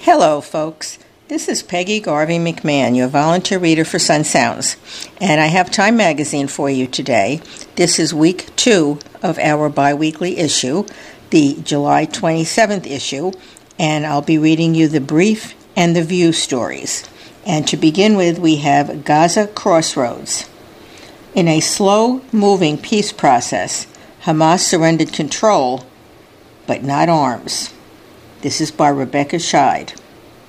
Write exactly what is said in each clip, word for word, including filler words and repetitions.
Hello, folks. This is Peggy Garvey McMahon, your volunteer reader for Sun Sounds, and I have Time Magazine for you today. This is week two of our bi-weekly issue, the July twenty-seventh issue, and I'll be reading you the brief and the view stories. And to begin with, we have Gaza Crossroads. In a slow-moving peace process, Hamas surrendered control, but not arms. This is by Rebecca Scheid.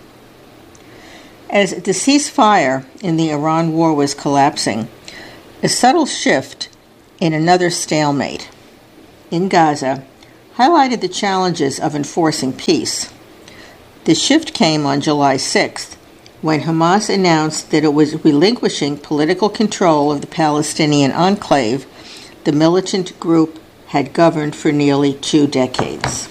As the ceasefire in the Iran war was collapsing, a subtle shift in another stalemate in Gaza highlighted the challenges of enforcing peace. The shift came on July sixth, when Hamas announced that it was relinquishing political control of the Palestinian enclave the militant group had governed for nearly two decades.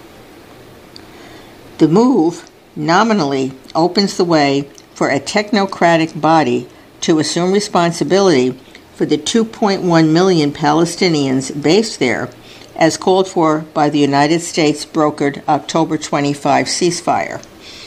The move nominally opens the way for a technocratic body to assume responsibility for the two point one million Palestinians based there, as called for by the United States brokered October twenty-fifth ceasefire,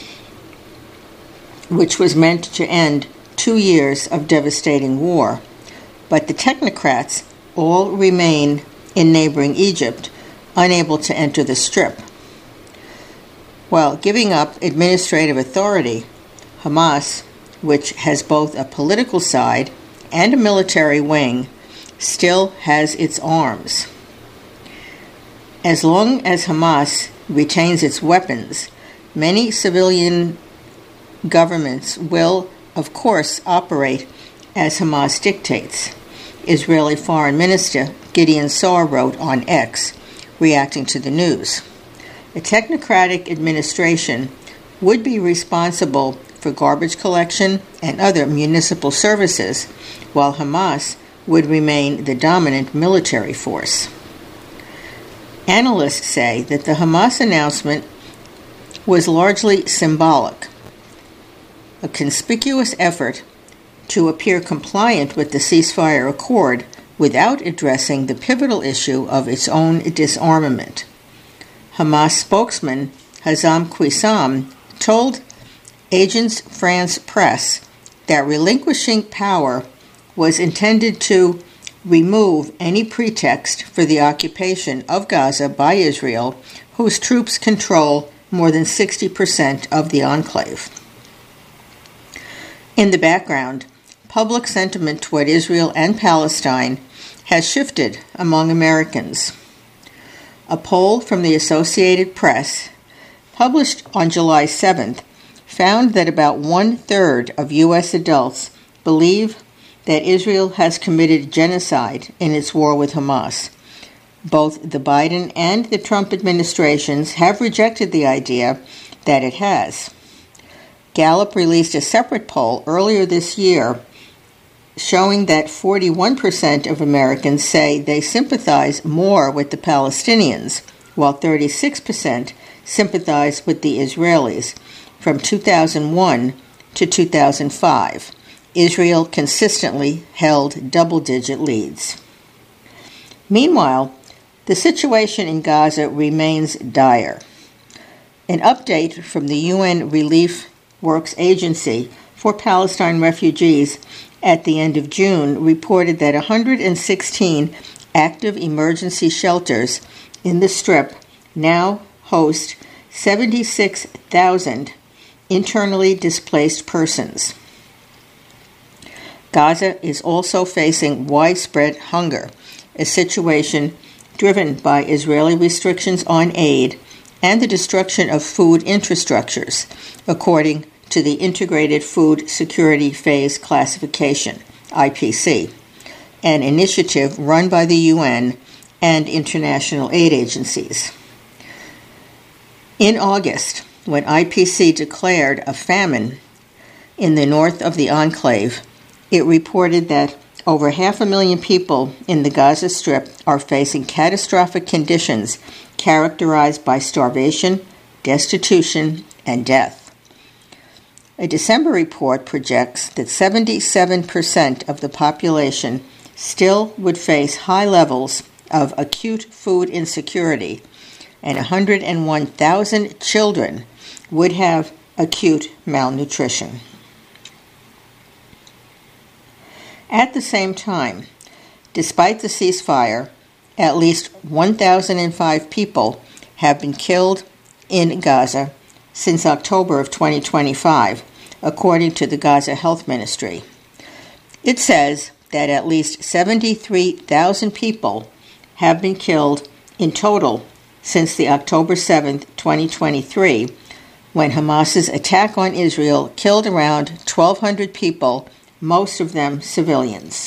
which was meant to end two years of devastating war. But the technocrats all remain in neighboring Egypt, unable to enter the Strip. While giving up administrative authority, Hamas, which has both a political side and a military wing, still has its arms. As long as Hamas retains its weapons, many civilian governments will, of course, operate as Hamas dictates, Israeli Foreign Minister Gideon Saar wrote on X, reacting to the news. A technocratic administration would be responsible for garbage collection and other municipal services, while Hamas would remain the dominant military force. Analysts say that the Hamas announcement was largely symbolic, a conspicuous effort to appear compliant with the ceasefire accord without addressing the pivotal issue of its own disarmament. Hamas spokesman Hazem Qassem told Agence France Presse that relinquishing power was intended to remove any pretext for the occupation of Gaza by Israel, whose troops control more than sixty percent of the enclave. In the background, public sentiment toward Israel and Palestine has shifted among Americans. A poll from the Associated Press, published on July seventh, found that about one-third of U S adults believe that Israel has committed genocide in its war with Hamas. Both the Biden and the Trump administrations have rejected the idea that it has. Gallup released a separate poll earlier this year showing that forty-one percent of Americans say they sympathize more with the Palestinians, while thirty-six percent sympathize with the Israelis. From two thousand one to two thousand five, Israel consistently held double-digit leads. Meanwhile, the situation in Gaza remains dire. An update from the U N Relief Works Agency for Palestine refugees at the end of June reported that one hundred sixteen active emergency shelters in the Strip now host seventy-six thousand internally displaced persons. Gaza is also facing widespread hunger, a situation driven by Israeli restrictions on aid and the destruction of food infrastructures, according to the Integrated Food Security Phase Classification, I P C, an initiative run by the U N and international aid agencies. In August, when I P C declared a famine in the north of the enclave, it reported that over half a million people in the Gaza Strip are facing catastrophic conditions characterized by starvation, destitution, and death. A December report projects that seventy-seven percent of the population still would face high levels of acute food insecurity, and one hundred one thousand children would have acute malnutrition. At the same time, despite the ceasefire, at least one thousand five people have been killed in Gaza since October of twenty twenty-five, according to the Gaza Health Ministry. It says that at least seventy-three thousand people have been killed in total since the October seventh, twenty twenty-three, when Hamas's attack on Israel killed around twelve hundred people, most of them civilians.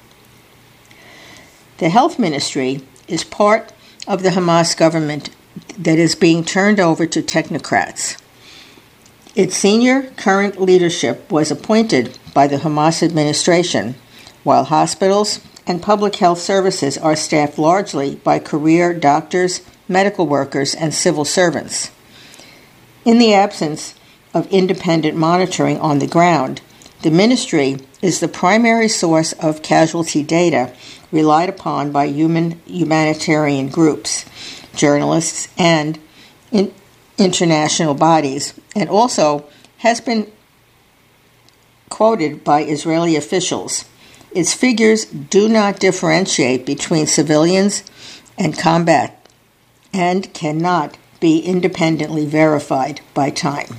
The Health Ministry is part of the Hamas government that is being turned over to technocrats. Its senior current leadership was appointed by the Hamas administration, while hospitals and public health services are staffed largely by career doctors, medical workers, and civil servants. In the absence of independent monitoring on the ground, the ministry is the primary source of casualty data relied upon by human humanitarian groups, journalists, and in international bodies, and also has been quoted by Israeli officials. Its figures do not differentiate between civilians and combat and cannot be independently verified by Time.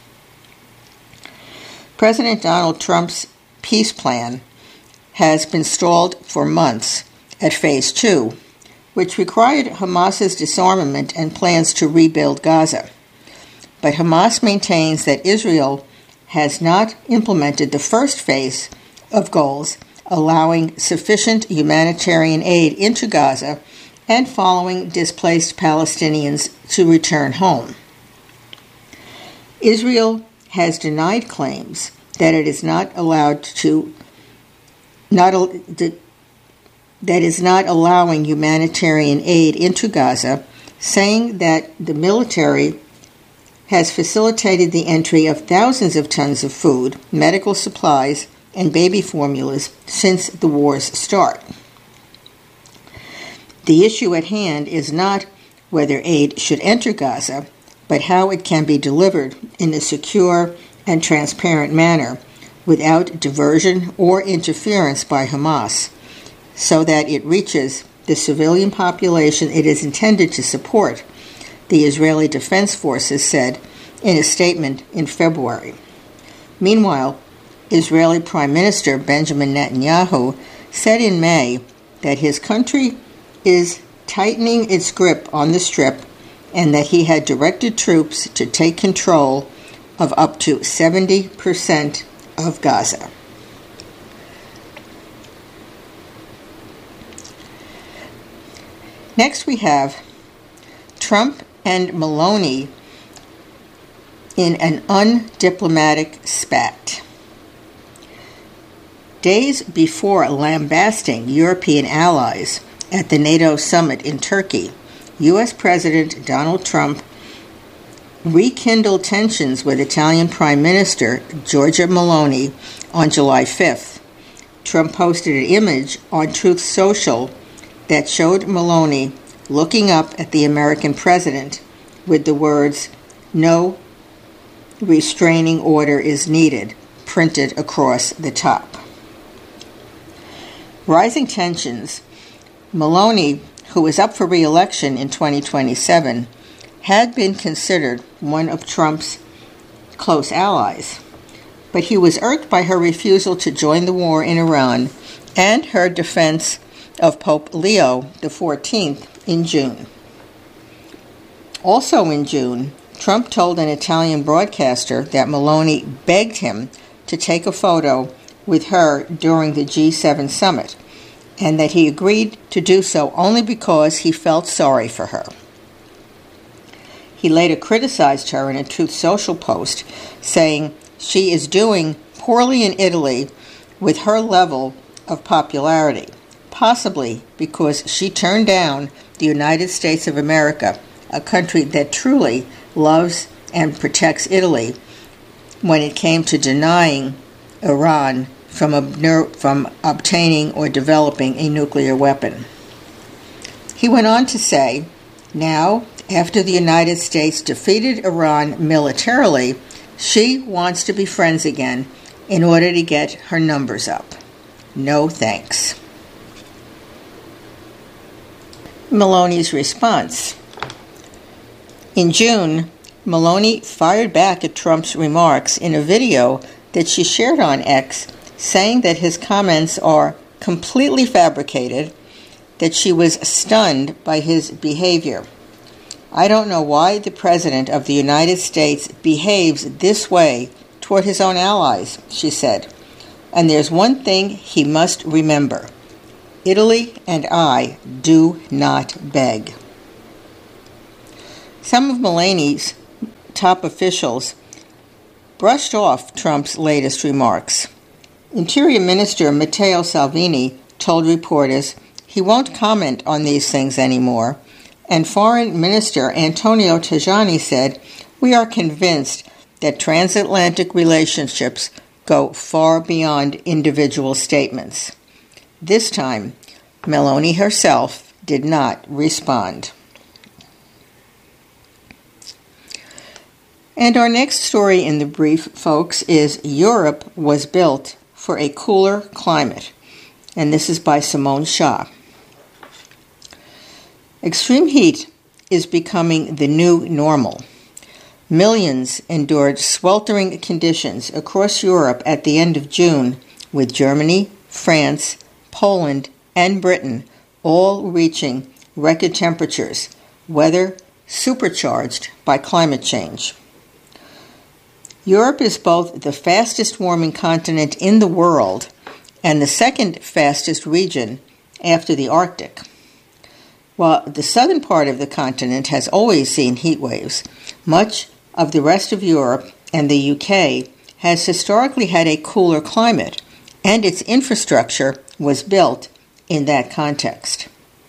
President Donald Trump's peace plan has been stalled for months at Phase two, which required Hamas's disarmament and plans to rebuild Gaza. But Hamas maintains that Israel has not implemented the first phase of goals, allowing sufficient humanitarian aid into Gaza and following displaced Palestinians to return home. Israel has denied claims that it is not allowed to not that is not allowing humanitarian aid into Gaza, saying that the military has facilitated the entry of thousands of tons of food, medical supplies, and baby formulas since the war's start. The issue at hand is not whether aid should enter Gaza, but how it can be delivered in a secure and transparent manner without diversion or interference by Hamas, so that it reaches the civilian population it is intended to support, the Israeli Defense Forces said in a statement in February. Meanwhile, Israeli Prime Minister Benjamin Netanyahu said in May that his country is tightening its grip on the Strip and that he had directed troops to take control of up to seventy percent of Gaza. Next we have Trump and Meloni in an undiplomatic spat. Days before lambasting European allies at the NATO summit in Turkey, U S President Donald Trump rekindled tensions with Italian Prime Minister Giorgia Meloni on July fifth. Trump posted an image on Truth Social that showed Meloni looking up at the American president with the words, "No restraining order is needed," printed across the top. Rising tensions. Meloni, who is up for re-election in twenty twenty-seven, had been considered one of Trump's close allies, but he was irked by her refusal to join the war in Iran and her defense of Pope Leo the fourteenth in June. Also in June, Trump told an Italian broadcaster that Meloni begged him to take a photo with her during the G seven summit, and that he agreed to do so only because he felt sorry for her. He later criticized her in a Truth Social post, saying she is doing poorly in Italy with her level of popularity, possibly because she turned down the United States of America, a country that truly loves and protects Italy, when it came to denying Iran from, ob- from obtaining or developing a nuclear weapon. He went on to say, now, after the United States defeated Iran militarily, She wants to be friends again in order to get her numbers up. No thanks. Meloni's response. In June, Meloni fired back at Trump's remarks in a video that she shared on X, saying that his comments are completely fabricated, that she was stunned by his behavior. I don't know why the President of the United States behaves this way toward his own allies, she said. And there's one thing he must remember. Italy and I do not beg. Some of Meloni's top officials brushed off Trump's latest remarks. Interior Minister Matteo Salvini told reporters he won't comment on these things anymore, and Foreign Minister Antonio Tajani said, "We are convinced that transatlantic relationships go far beyond individual statements." This time, Meloni herself did not respond. And our next story in the brief, folks, is Europe was built for a cooler climate. And this is by Simone Shah. Extreme heat is becoming the new normal. Millions endured sweltering conditions across Europe at the end of June, with Germany, France, Poland, and Britain all reaching record temperatures, weather supercharged by climate change. Europe is both the fastest warming continent in the world and the second fastest region after the Arctic. While the southern part of the continent has always seen heat waves, much of the rest of Europe and the U K has historically had a cooler climate, and its infrastructure was built in that context.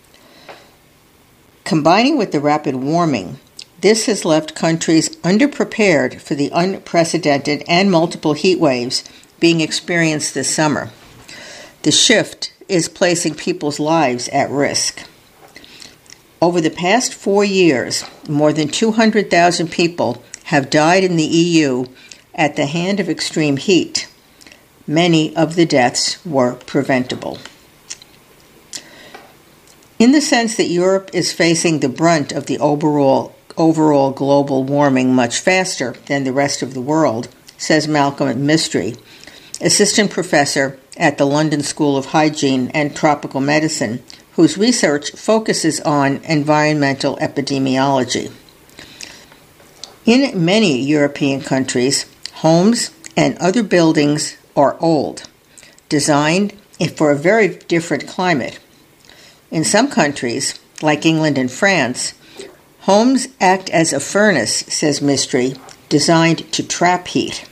Combining with the rapid warming, this has left countries underprepared for the unprecedented and multiple heat waves being experienced this summer. The shift is placing people's lives at risk. Over the past four years, more than two hundred thousand people have died in the E U at the hand of extreme heat. Many of the deaths were preventable. In the sense that Europe is facing the brunt of the overall, overall global warming much faster than the rest of the world, says Malcolm Mistry, assistant professor at the London School of Hygiene and Tropical Medicine, whose research focuses on environmental epidemiology. In many European countries, homes and other buildings are old, designed for a very different climate. In some countries, like England and France, homes act as a furnace, says Mistry, designed to trap heat.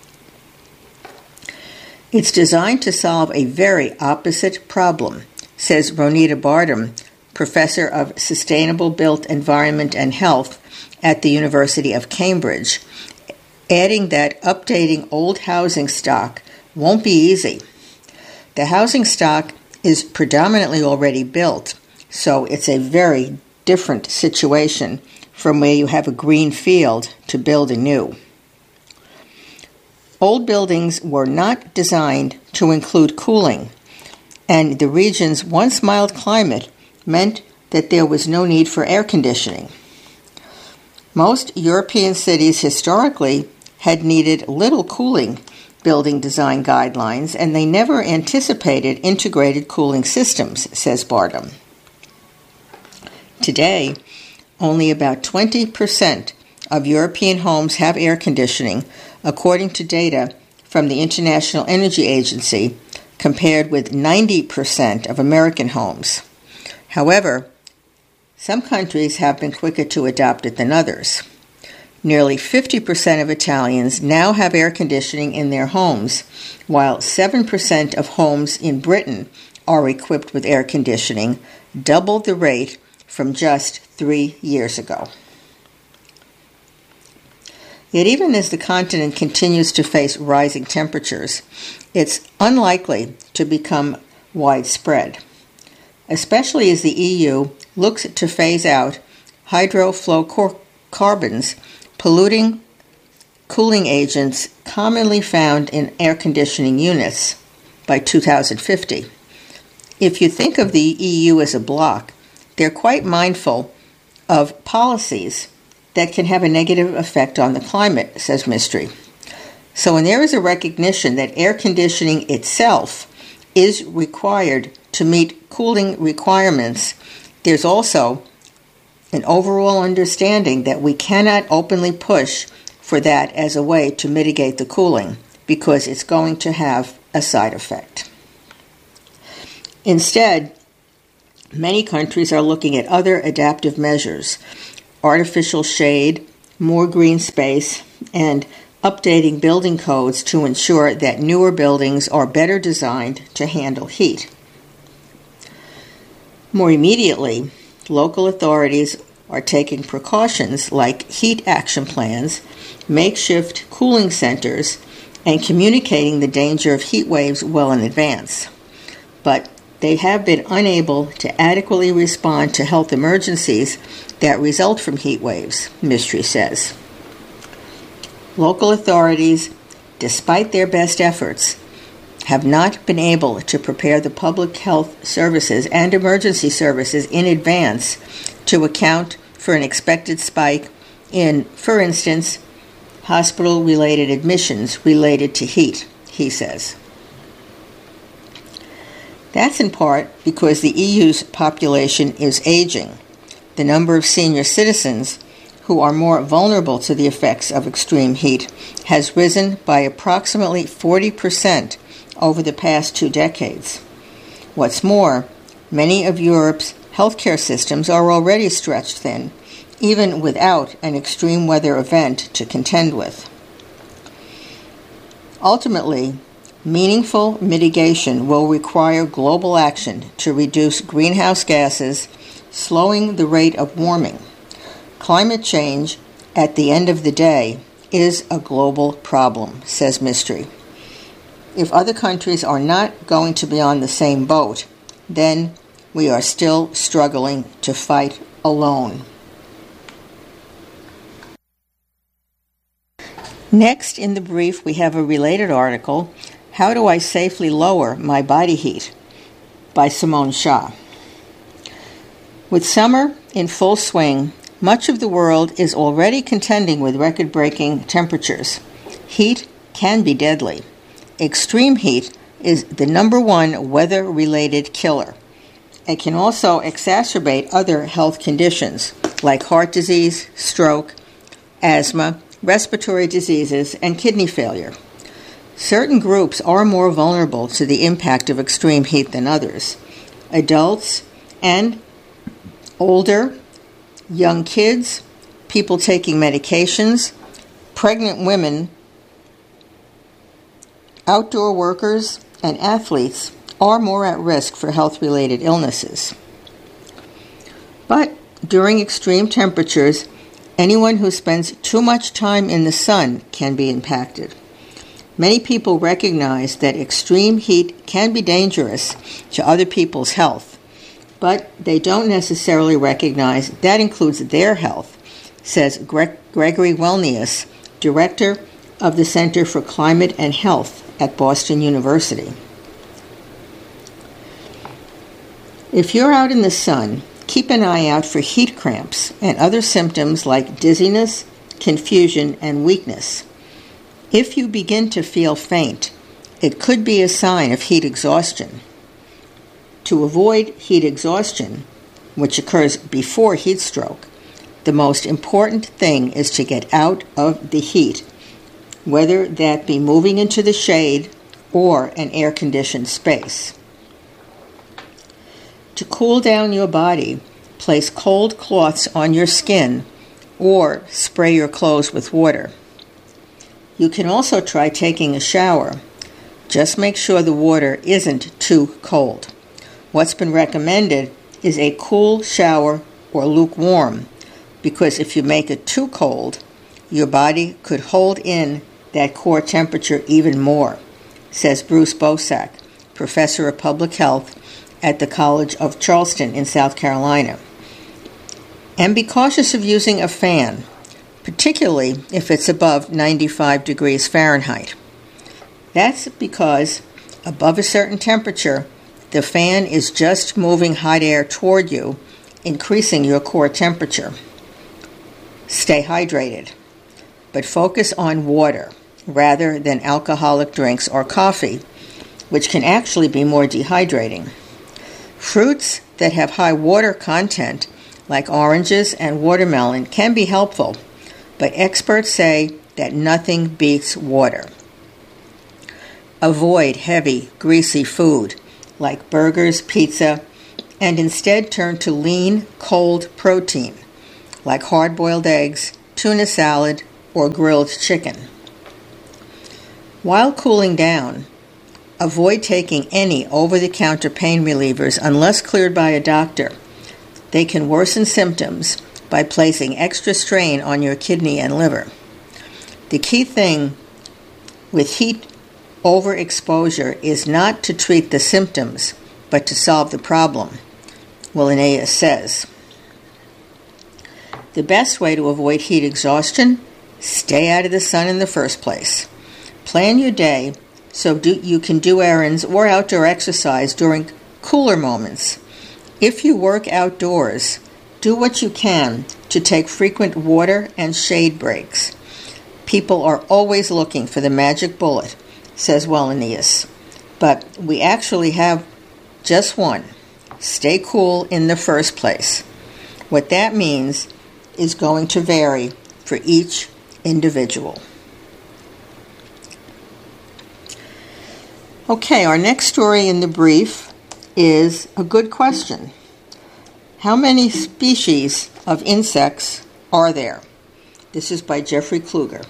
It's designed to solve a very opposite problem, says Ronita Bardem, professor of Sustainable Built Environment and Health at the University of Cambridge, adding that updating old housing stock won't be easy. The housing stock is predominantly already built, so it's a very different situation from where you have a green field to build anew. Old buildings were not designed to include cooling, and the region's once mild climate meant that there was no need for air conditioning. Most European cities historically had needed little cooling building design guidelines, and they never anticipated integrated cooling systems, says Bardem. Today, only about twenty percent of European homes have air conditioning, according to data from the International Energy Agency, compared with ninety percent of American homes. However, some countries have been quicker to adopt it than others. Nearly fifty percent of Italians now have air conditioning in their homes, while seven percent of homes in Britain are equipped with air conditioning, double the rate from just three years ago. Yet even as the continent continues to face rising temperatures, it's unlikely to become widespread, especially as the E U looks to phase out hydrofluorocarbons, polluting cooling agents commonly found in air conditioning units by two thousand fifty. If you think of the E U as a bloc, they're quite mindful of policies that can have a negative effect on the climate, says Mistry. So when there is a recognition that air conditioning itself is required to meet cooling requirements, there's also an overall understanding that we cannot openly push for that as a way to mitigate the cooling, because it's going to have a side effect. Instead, many countries are looking at other adaptive measures, artificial shade, more green space, and updating building codes to ensure that newer buildings are better designed to handle heat. More immediately, local authorities are taking precautions like heat action plans, makeshift cooling centers, and communicating the danger of heat waves well in advance. But they have been unable to adequately respond to health emergencies that result from heat waves, Mistry says. Local authorities, despite their best efforts, have not been able to prepare the public health services and emergency services in advance to account for an expected spike in, for instance, hospital-related admissions related to heat, he says. That's in part because the E U's population is aging. The number of senior citizens who are more vulnerable to the effects of extreme heat has risen by approximately forty percent over the past two decades. What's more, many of Europe's healthcare systems are already stretched thin, even without an extreme weather event to contend with. Ultimately, meaningful mitigation will require global action to reduce greenhouse gases, slowing the rate of warming. Climate change, at the end of the day, is a global problem, says Mistry. If other countries are not going to be on the same boat, then we are still struggling to fight alone. Next in the brief, we have a related article, How Do I Safely Lower My Body Heat? By Simone Shah. With summer in full swing, much of the world is already contending with record-breaking temperatures. Heat can be deadly. Extreme heat is the number one weather-related killer. It can also exacerbate other health conditions like heart disease, stroke, asthma, respiratory diseases, and kidney failure. Certain groups are more vulnerable to the impact of extreme heat than others. Adults and older, young kids, people taking medications, pregnant women, outdoor workers, and athletes are more at risk for health-related illnesses. But during extreme temperatures, anyone who spends too much time in the sun can be impacted. Many people recognize that extreme heat can be dangerous to other people's health, but they don't necessarily recognize that includes their health, says Gre- Gregory Wellnius, director of the Center for Climate and Health at Boston University. If you're out in the sun, keep an eye out for heat cramps and other symptoms like dizziness, confusion, and weakness. If you begin to feel faint, it could be a sign of heat exhaustion. To avoid heat exhaustion, which occurs before heat stroke, the most important thing is to get out of the heat, whether that be moving into the shade or an air-conditioned space. To cool down your body, place cold cloths on your skin or spray your clothes with water. You can also try taking a shower. Just make sure the water isn't too cold. What's been recommended is a cool shower or lukewarm, because if you make it too cold, your body could hold in that core temperature even more, says Bruce Bosack, professor of public health at the College of Charleston in South Carolina. And be cautious of using a fan. particularly if it's above ninety-five degrees Fahrenheit. That's because above a certain temperature, the fan is just moving hot air toward you, increasing your core temperature. Stay hydrated, but focus on water rather than alcoholic drinks or coffee, which can actually be more dehydrating. Fruits that have high water content, like oranges and watermelon, can be helpful, but experts say that nothing beats water. Avoid heavy, greasy food, like burgers, pizza, and instead turn to lean, cold protein, like hard-boiled eggs, tuna salad, or grilled chicken. While cooling down, avoid taking any over-the-counter pain relievers unless cleared by a doctor. They can worsen symptoms by placing extra strain on your kidney and liver. The key thing with heat overexposure is not to treat the symptoms, but to solve the problem, Linnaeus says. The best way to avoid heat exhaustion? Stay out of the sun in the first place. Plan your day so do, you can do errands or outdoor exercise during cooler moments. If you work outdoors, do what you can to take frequent water and shade breaks. People are always looking for the magic bullet, says Wallenius, but we actually have just one. Stay cool in the first place. What that means is going to vary for each individual. Okay, our next story in the brief is a good question. How many species of insects are there? This is by Jeffrey Kluger.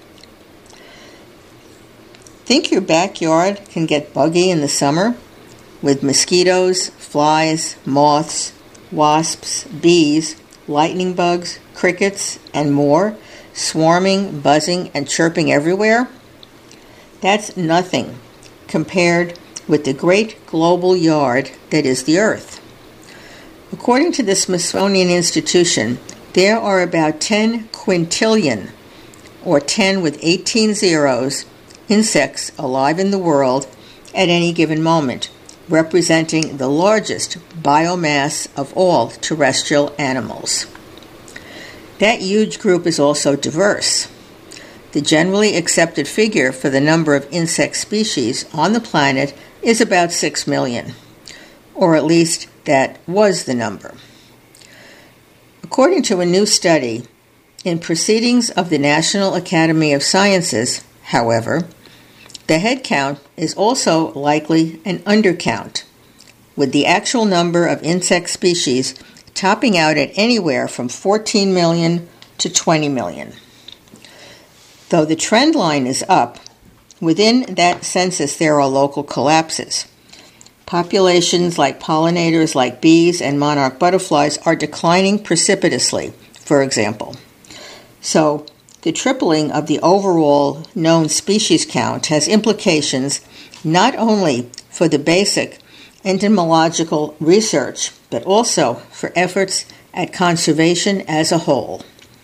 Think your backyard can get buggy in the summer with mosquitoes, flies, moths, wasps, bees, lightning bugs, crickets, and more swarming, buzzing, and chirping everywhere? That's nothing compared with the great global yard that is the Earth. According to the Smithsonian Institution, there are about ten quintillion, or ten with eighteen zeros, insects alive in the world at any given moment, representing the largest biomass of all terrestrial animals. That huge group is also diverse. The generally accepted figure for the number of insect species on the planet is about six million, or at least that was the number. According to a new study, in Proceedings of the National Academy of Sciences, however, the head count is also likely an undercount, with the actual number of insect species topping out at anywhere from fourteen million to twenty million. Though the trend line is up, within that census there are local collapses. Populations like pollinators like bees and monarch butterflies are declining precipitously, for example. So, the tripling of the overall known species count has implications not only for the basic entomological research, but also for efforts at conservation as a whole.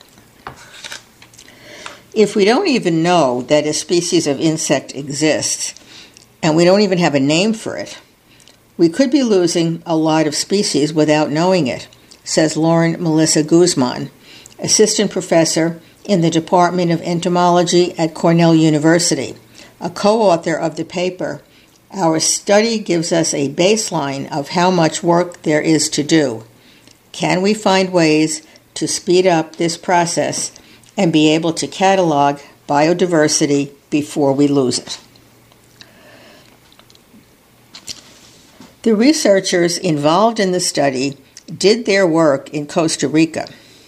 If we don't even know that a species of insect exists, and we don't even have a name for it, we could be losing a lot of species without knowing it, says Lauren Melissa Guzman, assistant professor in the Department of Entomology at Cornell University, a co-author of the paper. Our study gives us a baseline of how much work there is to do. Can we find ways to speed up this process and be able to catalog biodiversity before we lose it? The researchers involved in the study did their work in Costa Rica.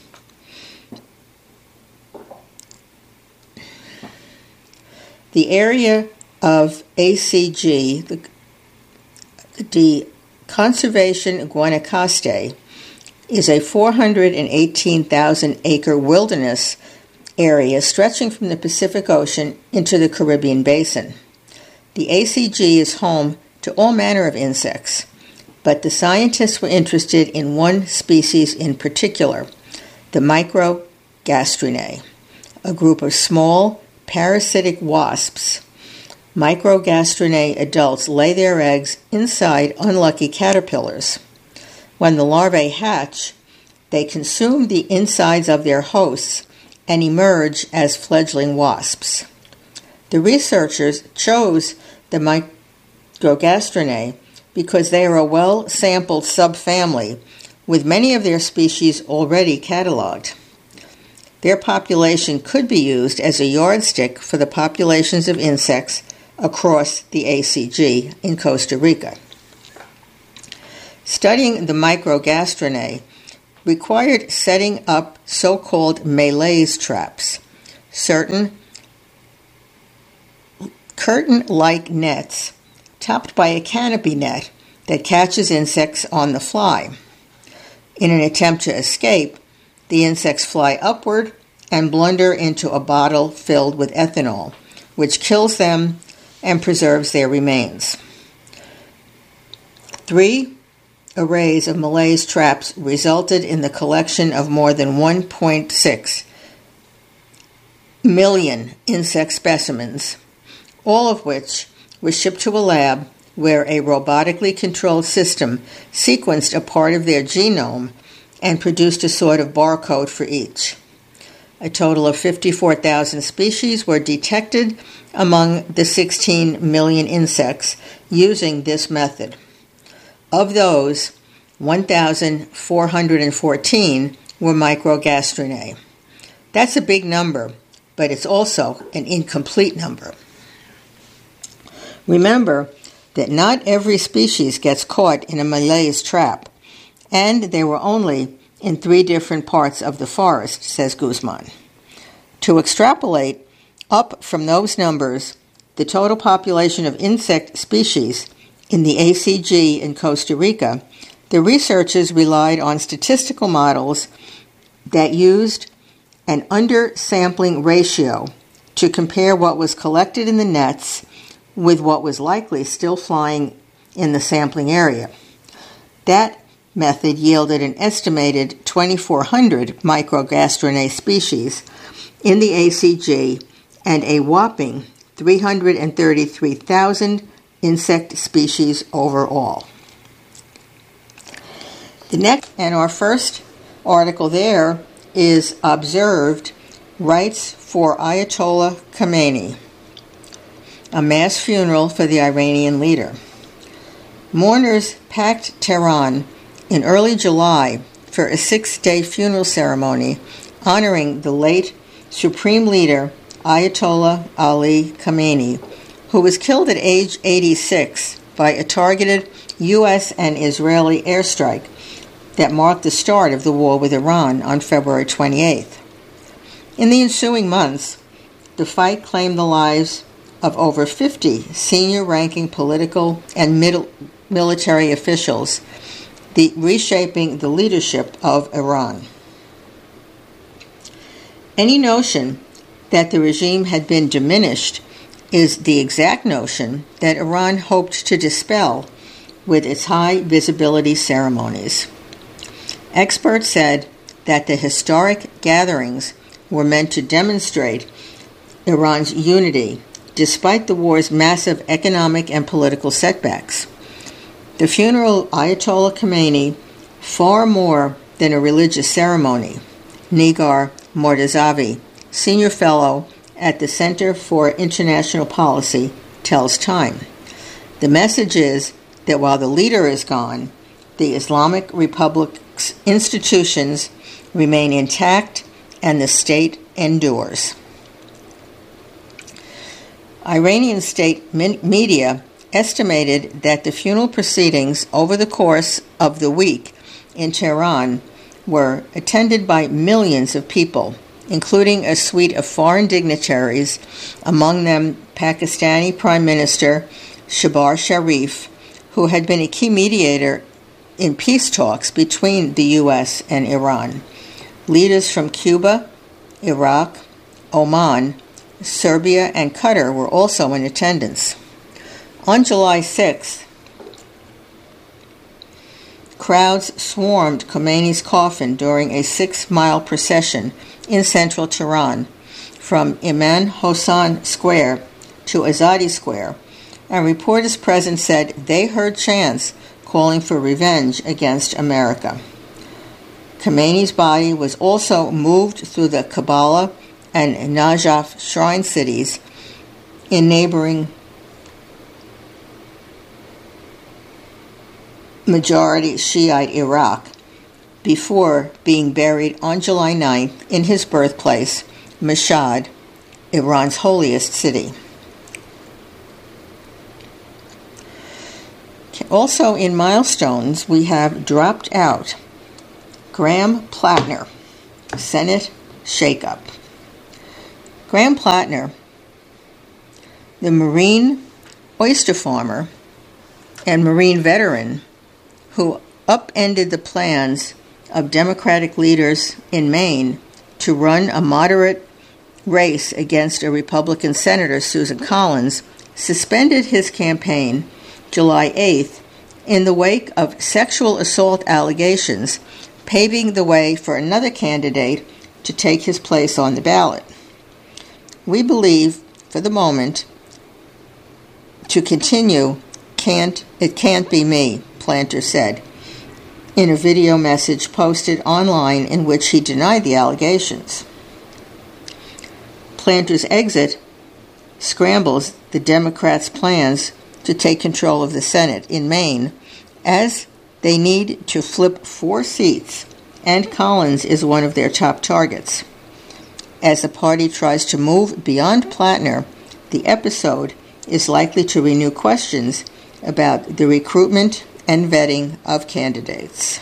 The area of A C G, the, the Conservation Guanacaste, is a four hundred eighteen thousand acre wilderness area stretching from the Pacific Ocean into the Caribbean Basin. The A C G is home to all manner of insects, but the scientists were interested in one species in particular, the Microgastrinae, a group of small parasitic wasps. Microgastrinae adults lay their eggs inside unlucky caterpillars. When the larvae hatch, they consume the insides of their hosts and emerge as fledgling wasps. The researchers chose the Microgastrinae because they are a well-sampled subfamily with many of their species already cataloged. Their population could be used as a yardstick for the populations of insects across the A C G in Costa Rica. Studying the Microgastrinae required setting up so-called malaise traps, certain curtain-like nets topped by a canopy net that catches insects on the fly. In an attempt to escape, the insects fly upward and blunder into a bottle filled with ethanol, which kills them and preserves their remains. Three arrays of malaise traps resulted in the collection of more than one point six million insect specimens, all of which were shipped to a lab where a robotically controlled system sequenced a part of their genome and produced a sort of barcode for each. A total of fifty-four thousand species were detected among the sixteen million insects using this method. Of those, one thousand four hundred fourteen were Microgastrinae. That's a big number, but it's also an incomplete number. Remember that not every species gets caught in a malaise trap, and they were only in three different parts of the forest, says Guzman. To extrapolate up from those numbers the total population of insect species in the A C G in Costa Rica, the researchers relied on statistical models that used an undersampling ratio to compare what was collected in the nets with what was likely still flying in the sampling area. That method yielded an estimated twenty-four hundred Microgastrinae species in the A C G and a whopping three hundred thirty-three thousand insect species overall. The next and our first article there is Observed Rites for Ayatollah Khamenei, a mass funeral for the Iranian leader. Mourners packed Tehran in early July for a six-day funeral ceremony honoring the late Supreme Leader Ayatollah Ali Khamenei, who was killed at age eighty-six by a targeted U S and Israeli airstrike that marked the start of the war with Iran on February twenty-eighth. In the ensuing months, the fight claimed the lives of over fifty senior-ranking political and middle military officials, the reshaping the leadership of Iran. Any notion that the regime had been diminished is the exact notion that Iran hoped to dispel with its high-visibility ceremonies. Experts said that the historic gatherings were meant to demonstrate Iran's unity despite the war's massive economic and political setbacks. The funeral of Ayatollah Khamenei, far more than a religious ceremony, Nigar Mortazavi, senior fellow at the Center for International Policy, tells Time. The message is that while the leader is gone, the Islamic Republic's institutions remain intact and the state endures. Iranian state media estimated that the funeral proceedings over the course of the week in Tehran were attended by millions of people, including a suite of foreign dignitaries, among them Pakistani Prime Minister Shehbaz Sharif, who had been a key mediator in peace talks between the U S and Iran. Leaders from Cuba, Iraq, Oman, Serbia, and Qatar were also in attendance. On July sixth, crowds swarmed Khomeini's coffin during a six-mile procession in central Tehran, from Imam Hossein Square to Azadi Square, and reporters present said they heard chants calling for revenge against America. Khomeini's body was also moved through the Kabbalah and Najaf shrine cities in neighboring majority Shiite Iraq before being buried on July ninth in his birthplace, Mashhad, Iran's holiest city. Also in milestones, we have dropped out Graham Plattner, Senate shakeup. Graham Plattner, the Marine oyster farmer and Marine veteran who upended the plans of Democratic leaders in Maine to run a moderate race against a Republican Senator, Susan Collins, suspended his campaign July eighth in the wake of sexual assault allegations, paving the way for another candidate to take his place on the ballot. We believe, for the moment, to continue, can't it can't be me, Planter said, in a video message posted online in which he denied the allegations. Planter's exit scrambles the Democrats' plans to take control of the Senate in Maine, as they need to flip four seats, and Collins is one of their top targets. As the party tries to move beyond Plattner, the episode is likely to renew questions about the recruitment and vetting of candidates.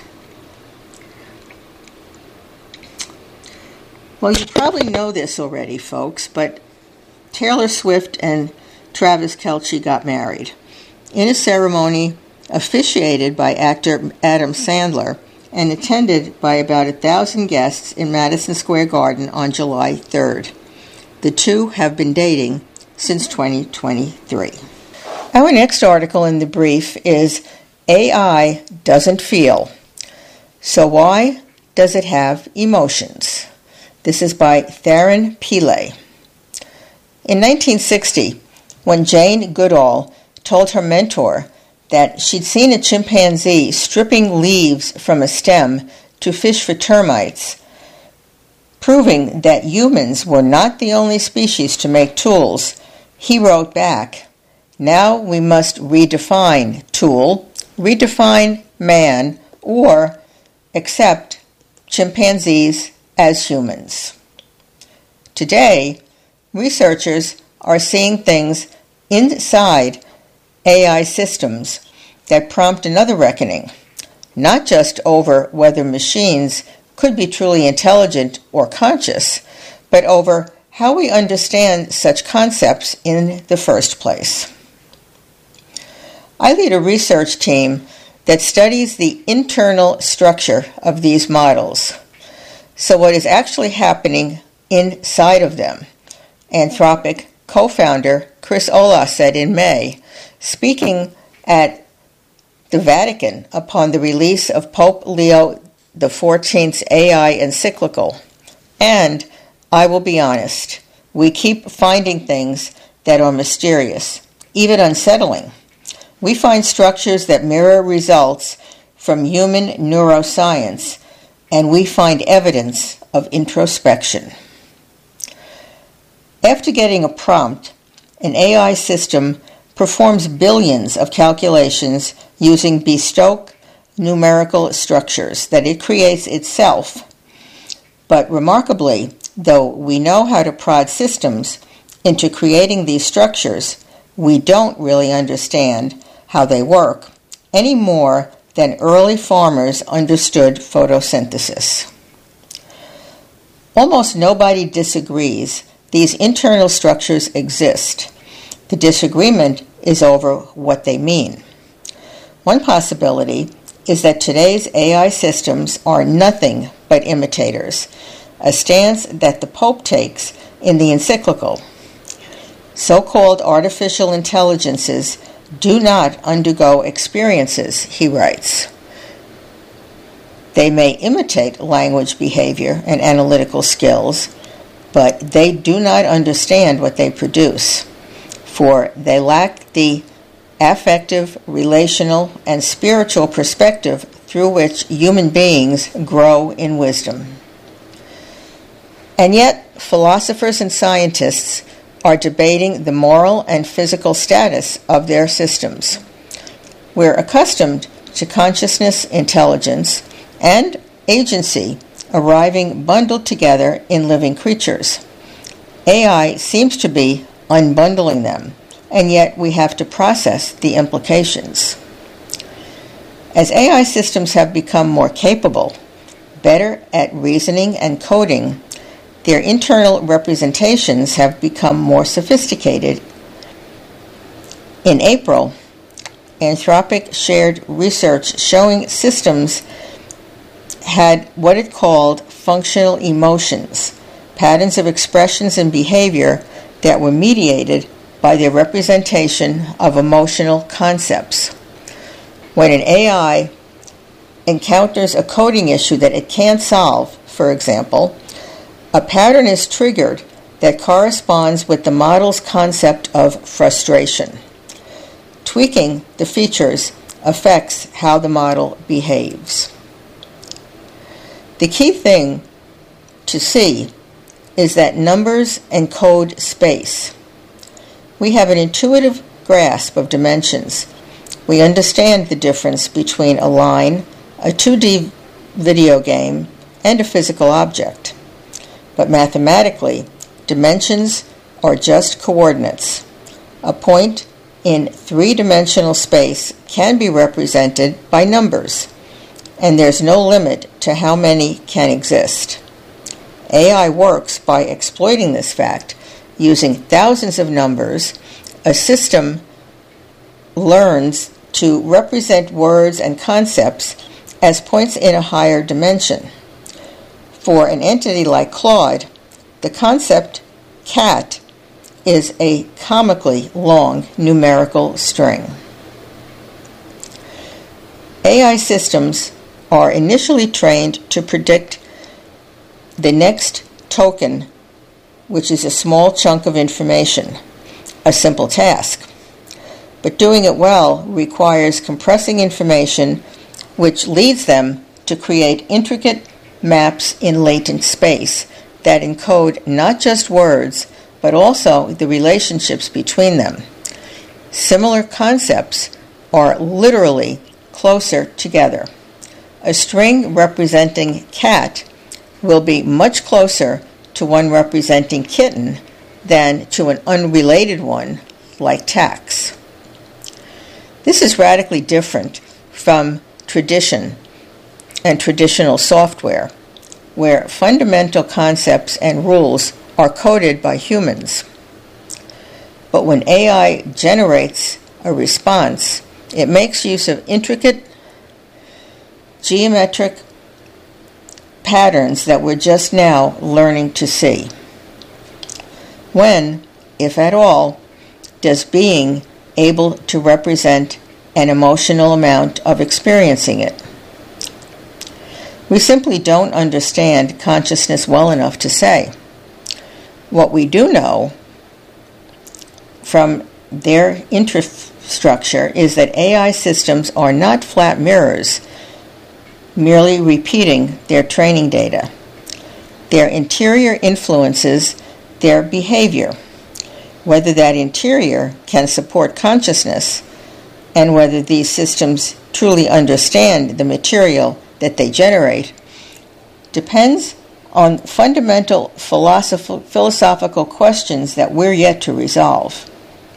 Well, you probably know this already, folks, but Taylor Swift and Travis Kelce got married in a ceremony officiated by actor Adam Sandler and attended by about a thousand guests in Madison Square Garden on July third. The two have been dating since twenty twenty-three. Our next article in the brief is A I Doesn't Feel. So why does it have emotions? This is by Theron Pillay. In nineteen sixty, when Jane Goodall told her mentor that she'd seen a chimpanzee stripping leaves from a stem to fish for termites, proving that humans were not the only species to make tools, he wrote back, "Now we must redefine tool, redefine man, or accept chimpanzees as humans." Today, researchers are seeing things inside A I systems that prompt another reckoning, not just over whether machines could be truly intelligent or conscious, but over how we understand such concepts in the first place. I lead a research team that studies the internal structure of these models. So what is actually happening inside of them? Anthropic co-founder Chris Olah said in May, speaking at the Vatican upon the release of Pope Leo the fourteenth's A I encyclical. And I will be honest, we keep finding things that are mysterious, even unsettling. We find structures that mirror results from human neuroscience, and we find evidence of introspection. After getting a prompt, an A I system performs billions of calculations using bespoke numerical structures that it creates itself. But remarkably, though we know how to prod systems into creating these structures, we don't really understand how they work any more than early farmers understood photosynthesis. Almost nobody disagrees these internal structures exist. The disagreement is over what they mean. One possibility is that today's A I systems are nothing but imitators, a stance that the Pope takes in the encyclical. So-called artificial intelligences do not undergo experiences, he writes. They may imitate language behavior and analytical skills, but they do not understand what they produce, for they lack the affective, relational, and spiritual perspective through which human beings grow in wisdom. And yet, philosophers and scientists are debating the moral and physical status of their systems. We're accustomed to consciousness, intelligence, and agency arriving bundled together in living creatures. A I seems to be unbundling them, and yet we have to process the implications. As A I systems have become more capable, better at reasoning and coding, their internal representations have become more sophisticated. In April, Anthropic shared research showing systems had what it called functional emotions, patterns of expressions and behavior that were mediated by their representation of emotional concepts. When an A I encounters a coding issue that it can't solve, for example, a pattern is triggered that corresponds with the model's concept of frustration. Tweaking the features affects how the model behaves. The key thing to see is that numbers encode space. We have an intuitive grasp of dimensions. We understand the difference between a line, a two D video game, and a physical object. But mathematically, dimensions are just coordinates. A point in three-dimensional space can be represented by numbers, and there's no limit to how many can exist. A I works by exploiting this fact. Using thousands of numbers, a system learns to represent words and concepts as points in a higher dimension. For an entity like Claude, the concept cat is a comically long numerical string. A I systems are initially trained to predict the next token, which is a small chunk of information, a simple task. But doing it well requires compressing information, which leads them to create intricate maps in latent space that encode not just words, but also the relationships between them. Similar concepts are literally closer together. A string representing cat will be much closer to one representing kitten than to an unrelated one like tax. This is radically different from tradition and traditional software, where fundamental concepts and rules are coded by humans. But when A I generates a response, it makes use of intricate geometric patterns that we're just now learning to see. When, if at all, does being able to represent an emotional amount of experiencing it? We simply don't understand consciousness well enough to say. What we do know from their infrastructure is that A I systems are not flat mirrors, merely repeating their training data. Their interior influences their behavior. Whether that interior can support consciousness and whether these systems truly understand the material that they generate depends on fundamental philosoph- philosophical questions that we're yet to resolve.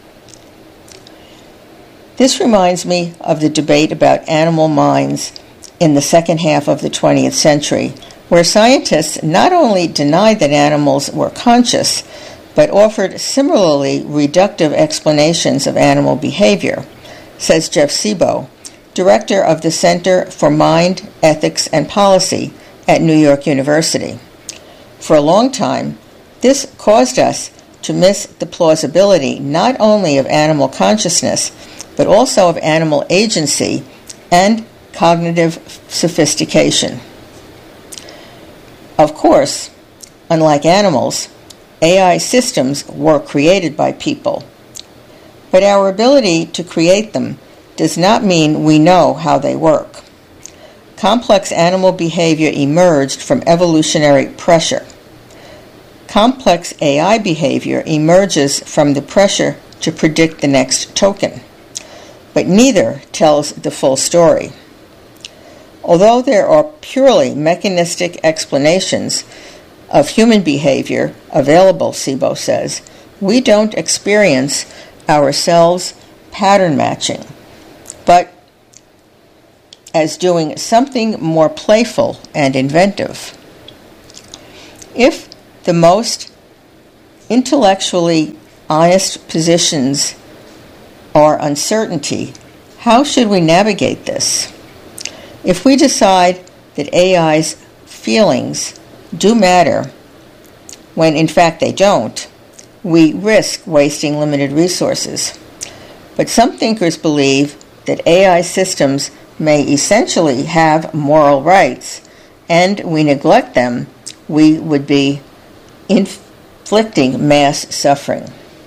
This reminds me of the debate about animal minds in the second half of the twentieth century, where scientists not only denied that animals were conscious, but offered similarly reductive explanations of animal behavior, says Jeff Sebo, director of the Center for Mind, Ethics, and Policy at New York University. For a long time, this caused us to miss the plausibility not only of animal consciousness, but also of animal agency and cognitive sophistication. Of course, unlike animals, A I systems were created by people. But our ability to create them does not mean we know how they work. Complex animal behavior emerged from evolutionary pressure. Complex A I behavior emerges from the pressure to predict the next token. But neither tells the full story. Although there are purely mechanistic explanations of human behavior available, SIBO says, we don't experience ourselves pattern matching, but as doing something more playful and inventive. If the most intellectually honest positions are uncertainty, how should we navigate this? If we decide that A I's feelings do matter, when in fact they don't, we risk wasting limited resources. But some thinkers believe that A I systems may essentially have moral rights, and we neglect them, we would be inflicting mass suffering.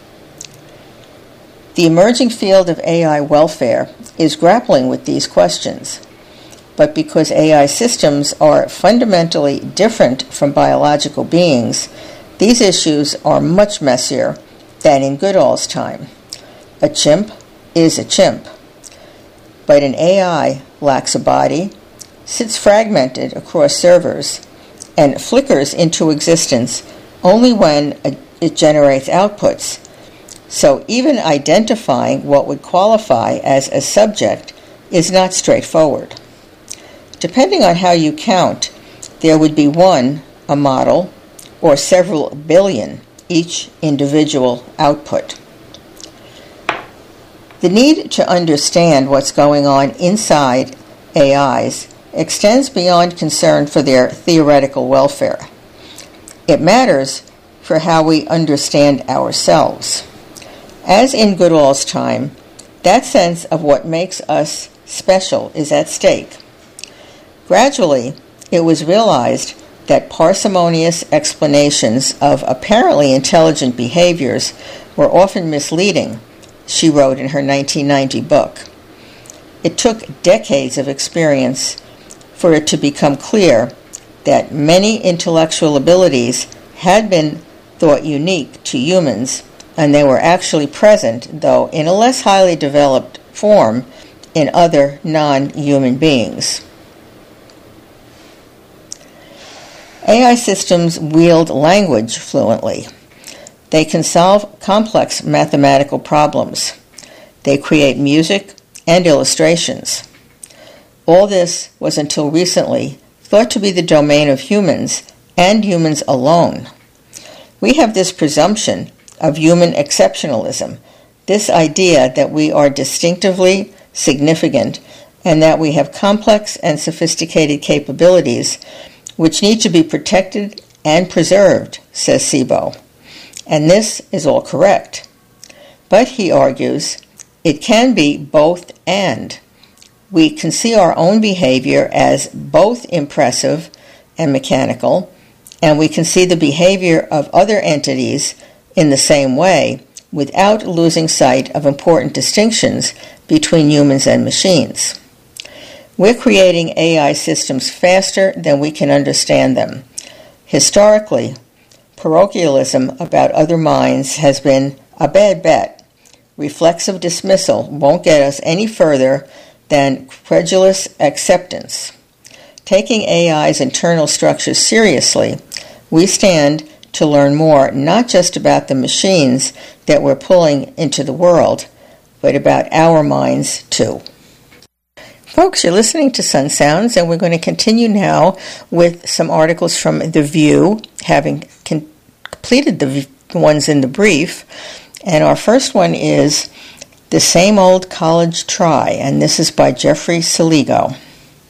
The emerging field of A I welfare is grappling with these questions. But because A I systems are fundamentally different from biological beings, these issues are much messier than in Goodall's time. A chimp is a chimp, but an A I lacks a body, sits fragmented across servers, and flickers into existence only when it generates outputs. So even identifying what would qualify as a subject is not straightforward. Depending on how you count, there would be one, a model, or several billion, each individual output. The need to understand what's going on inside A Is extends beyond concern for their theoretical welfare. It matters for how we understand ourselves. As in Goodall's time, that sense of what makes us special is at stake. Gradually, it was realized that parsimonious explanations of apparently intelligent behaviors were often misleading, she wrote in her nineteen ninety book. It took decades of experience for it to become clear that many intellectual abilities had been thought unique to humans, and they were actually present, though in a less highly developed form, in other non-human beings. A I systems wield language fluently. They can solve complex mathematical problems. They create music and illustrations. All this was until recently thought to be the domain of humans and humans alone. We have this presumption of human exceptionalism, this idea that we are distinctively significant and that we have complex and sophisticated capabilities which need to be protected and preserved, says SIBO. And this is all correct. But, he argues, it can be both and. We can see our own behavior as both impressive and mechanical, and we can see the behavior of other entities in the same way without losing sight of important distinctions between humans and machines. We're creating A I systems faster than we can understand them. Historically, parochialism about other minds has been a bad bet. Reflexive dismissal won't get us any further than credulous acceptance. Taking A I's internal structures seriously, we stand to learn more not just about the machines that we're pulling into the world, but about our minds too. Folks, you're listening to Sun Sounds, and we're going to continue now with some articles from The View, having con- completed the v- ones in the brief. And our first one is The Same Old College Try, and this is by Jeffrey Saligo.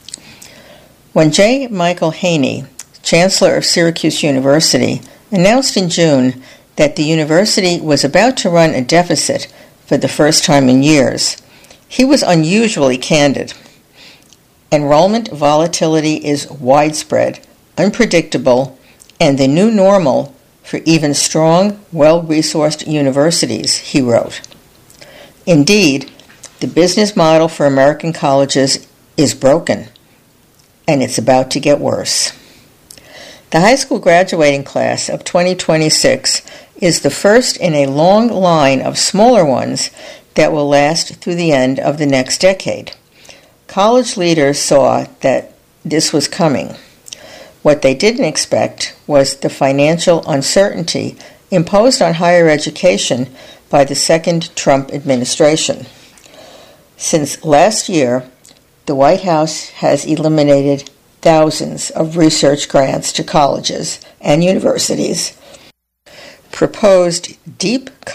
When J. Michael Haney, Chancellor of Syracuse University, announced in June that the university was about to run a deficit for the first time in years, he was unusually candid. Enrollment volatility is widespread, unpredictable, and the new normal for even strong, well-resourced universities, he wrote. Indeed, the business model for American colleges is broken, and it's about to get worse. The high school graduating class of twenty twenty-six is the first in a long line of smaller ones that will last through the end of the next decade. College leaders saw that this was coming. What they didn't expect was the financial uncertainty imposed on higher education by the second Trump administration. Since last year, the White House has eliminated thousands of research grants to colleges and universities, proposed deep cuts